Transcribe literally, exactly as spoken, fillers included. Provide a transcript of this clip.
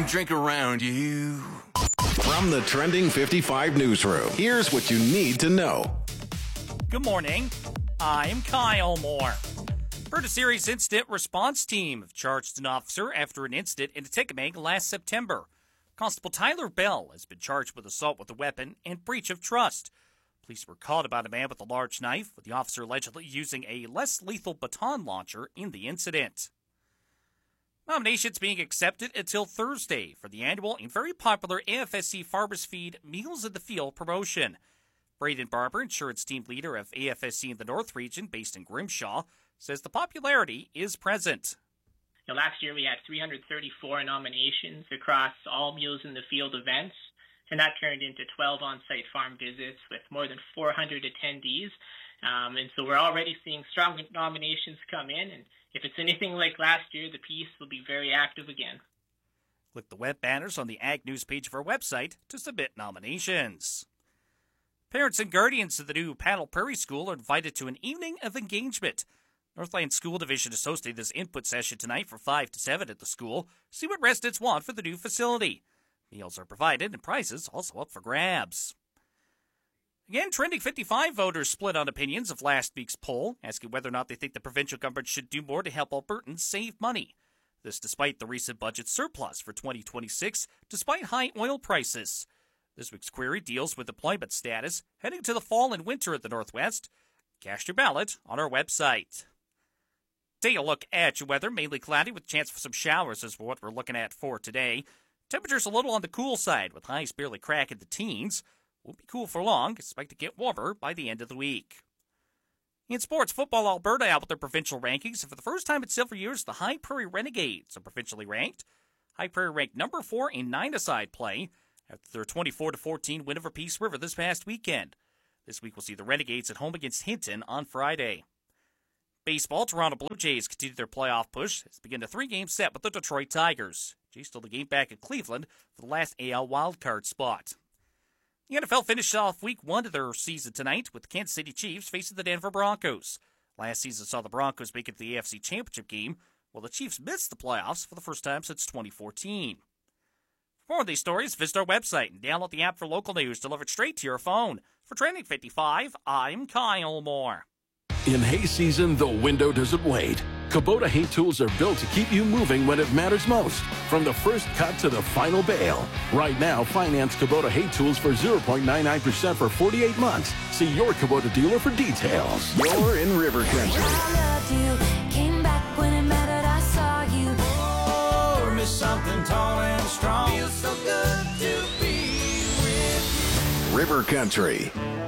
don't drink around you. From the Trending fifty-five newsroom, here's what you need to know. Good morning. I'm Kyle Moore. Heard a serious incident response team have charged an officer after an incident in Atikamekw last September. Constable Tyler Bell has been charged with assault with a weapon and breach of trust. Police were called about a man with a large knife, with the officer allegedly using a less lethal baton launcher in the incident. Nominations being accepted until Thursday for the annual and very popular A F S C Farmers Feed Meals in the Field promotion. Braden Barber, insurance team leader of A F S C in the North region based in Grimshaw, says the popularity is present. Now, last year we had three hundred thirty-four nominations across all Meals in the Field events, and that turned into twelve on-site farm visits with more than four hundred attendees. Um, and so we're already seeing strong nominations come in, and if it's anything like last year, the piece will be very active again. Click the web banners on the Ag News page of our website to submit nominations. Parents and guardians of the new Paddle Prairie School are invited to an evening of engagement. Northland School Division is hosting this input session tonight from five to seven at the school. See what residents want for the new facility. Meals are provided and prizes also up for grabs. Again, Trending fifty-five voters split on opinions of last week's poll, asking whether or not they think the provincial government should do more to help Albertans save money. This despite the recent budget surplus for twenty twenty-six, despite high oil prices. This week's query deals with employment status heading to the fall and winter at the Northwest. Cast your ballot on our website. Take a look at your weather. Mainly cloudy with a chance for some showers is what we're looking at for today. Temperatures a little on the cool side with highs barely cracking the teens. Won't be cool for long. Expect to get warmer by the end of the week. In sports, Football Alberta out with their provincial rankings. And for the first time in several years, the High Prairie Renegades are provincially ranked. High Prairie ranked number four in nine-a-side play after their twenty-four to fourteen win over Peace River this past weekend. This week we'll see the Renegades at home against Hinton on Friday. Baseball, Toronto Blue Jays continue their playoff push as they begin a three-game set with the Detroit Tigers. Jays still the game back in Cleveland for the last A L wildcard spot. The N F L finished off week one of their season tonight with the Kansas City Chiefs facing the Denver Broncos. Last season saw the Broncos make it to the A F C Championship game, while the Chiefs missed the playoffs for the first time since twenty fourteen. For more of these stories, visit our website and download the app for local news delivered straight to your phone. For Trending fifty-five, I'm Kyle Moore. In hay season, the window doesn't wait. Kubota hay tools are built to keep you moving when it matters most. From the first cut to the final bale. Right now, finance Kubota hay tools for zero point nine nine percent for forty-eight months. See your Kubota dealer for details. You're in River Country. I loved you, came back when it mattered, I saw you. Oh, miss something tall and strong. Feels so good to be with you. River Country.